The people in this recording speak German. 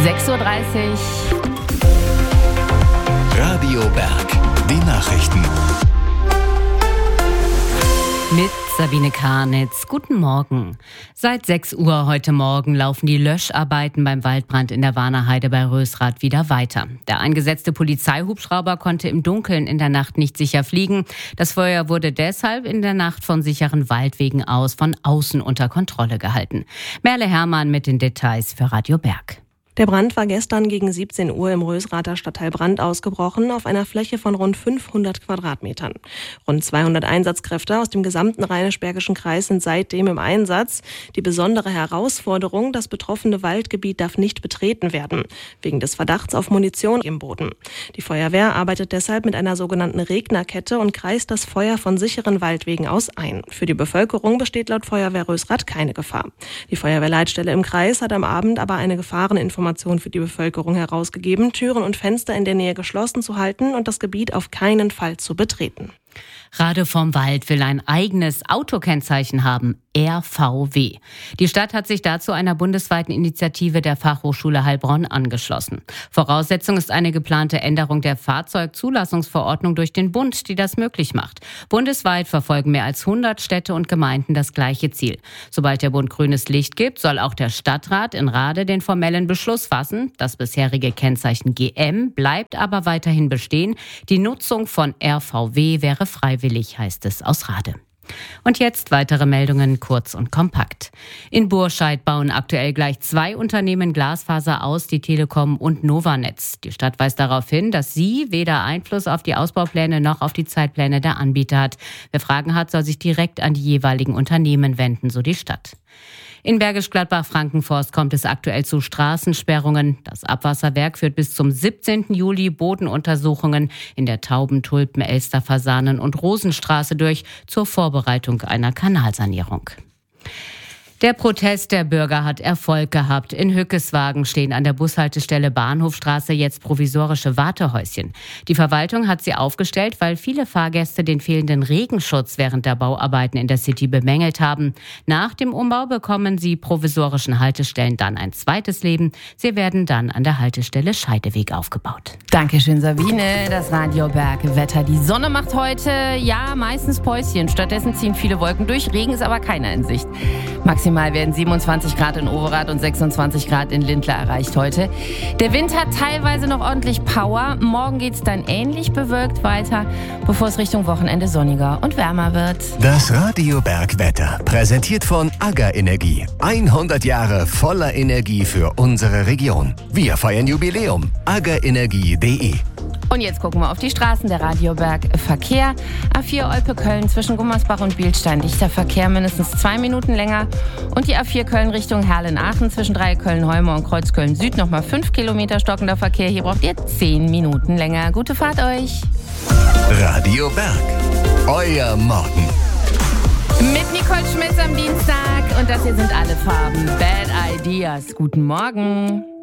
6:30 Uhr. Radio Berg, die Nachrichten. Mit Sabine Karnitz. Guten Morgen. Seit 6 Uhr heute Morgen laufen die Löscharbeiten beim Waldbrand in der Warnerheide bei Rösrath wieder weiter. Der eingesetzte Polizeihubschrauber konnte im Dunkeln in der Nacht nicht sicher fliegen. Das Feuer wurde deshalb in der Nacht von sicheren Waldwegen aus von außen unter Kontrolle gehalten. Merle Herrmann mit den Details für Radio Berg. Der Brand war gestern gegen 17 Uhr im Rösrather Stadtteil Brand ausgebrochen, auf einer Fläche von rund 500 Quadratmetern. Rund 200 Einsatzkräfte aus dem gesamten Rheinisch-Bergischen Kreis sind seitdem im Einsatz. Die besondere Herausforderung: das betroffene Waldgebiet darf nicht betreten werden, wegen des Verdachts auf Munition im Boden. Die Feuerwehr arbeitet deshalb mit einer sogenannten Regnerkette und kreist das Feuer von sicheren Waldwegen aus ein. Für die Bevölkerung besteht laut Feuerwehr Rösrath keine Gefahr. Die Feuerwehrleitstelle im Kreis hat am Abend aber eine Gefahreninformation für die Bevölkerung herausgegeben, Türen und Fenster in der Nähe geschlossen zu halten und das Gebiet auf keinen Fall zu betreten. Rade vom Wald will ein eigenes Autokennzeichen haben, RVW. Die Stadt hat sich dazu einer bundesweiten Initiative der Fachhochschule Heilbronn angeschlossen. Voraussetzung ist eine geplante Änderung der Fahrzeugzulassungsverordnung durch den Bund, die das möglich macht. Bundesweit verfolgen mehr als 100 Städte und Gemeinden das gleiche Ziel. Sobald der Bund grünes Licht gibt, soll auch der Stadtrat in Rade den formellen Beschluss fassen. Das bisherige Kennzeichen GM bleibt aber weiterhin bestehen. Die Nutzung von RVW wäre freiwillig, heißt es aus Rade. Und jetzt weitere Meldungen, kurz und kompakt. In Burscheid bauen aktuell gleich 2 Unternehmen Glasfaser aus, die Telekom und Novanetz. Die Stadt weist darauf hin, dass sie weder Einfluss auf die Ausbaupläne noch auf die Zeitpläne der Anbieter hat. Wer Fragen hat, soll sich direkt an die jeweiligen Unternehmen wenden, so die Stadt. In Bergisch Gladbach-Frankenforst kommt es aktuell zu Straßensperrungen. Das Abwasserwerk führt bis zum 17. Juli Bodenuntersuchungen in der Tauben-, Tulpen-, Elster-, Fasanen- und Rosenstraße durch zur Vorbereitung einer Kanalsanierung. Der Protest der Bürger hat Erfolg gehabt. In Hückeswagen stehen an der Bushaltestelle Bahnhofstraße jetzt provisorische Wartehäuschen. Die Verwaltung hat sie aufgestellt, weil viele Fahrgäste den fehlenden Regenschutz während der Bauarbeiten in der City bemängelt haben. Nach dem Umbau bekommen die provisorischen Haltestellen dann ein zweites Leben. Sie werden dann an der Haltestelle Scheideweg aufgebaut. Dankeschön, Sabine. Das Radio Berg Wetter. Die Sonne macht heute, meistens Päuschen. Stattdessen ziehen viele Wolken durch. Regen ist aber keiner in Sicht. Maximal werden 27 Grad in Overath und 26 Grad in Lindlar erreicht heute. Der Wind hat teilweise noch ordentlich Power. Morgen geht's dann ähnlich bewölkt weiter, bevor es Richtung Wochenende sonniger und wärmer wird. Das Radio Berg Wetter, präsentiert von AGA Energie. 100 Jahre voller Energie für unsere Region. Wir feiern Jubiläum. agaenergie.de. Und jetzt gucken wir auf die Straßen der Radio Berg Verkehr. A4 Olpe-Köln zwischen Gummersbach und Bielstein. Dichter Verkehr, mindestens 2 Minuten länger. Und die A4 Köln Richtung Herlen-Aachen zwischen Dreiecköln-Heume und Kreuzköln-Süd nochmal 5 Kilometer stockender Verkehr. Hier braucht ihr 10 Minuten länger. Gute Fahrt euch. Radio Berg, euer Morgen. Mit Nicole Schmitz am Dienstag. Und das hier sind alle Farben. Bad Ideas. Guten Morgen.